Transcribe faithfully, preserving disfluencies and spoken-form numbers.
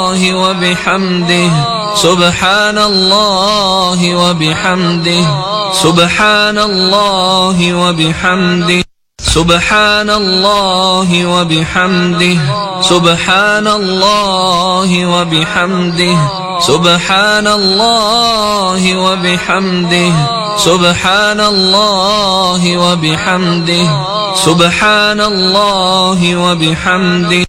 وبحمده سبحان الله وبحمده سبحان الله وبحمده سبحان الله وبحمده سبحان الله وبحمده سبحان الله وبحمده سبحان الله وبحمده سبحان الله وبحمده